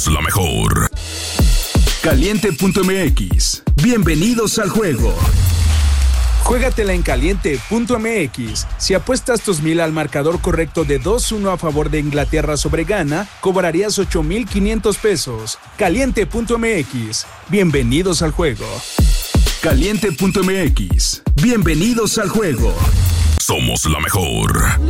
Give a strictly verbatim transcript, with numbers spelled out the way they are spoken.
Somos la mejor. Caliente punto m x. Bienvenidos al juego. Juégatela en Caliente punto m x. Si apuestas tus mil al marcador correcto de dos uno a favor de Inglaterra sobre Ghana, cobrarías ocho mil quinientos pesos. Caliente punto m x. Bienvenidos al juego. Caliente punto m x. Bienvenidos al juego. Somos la mejor.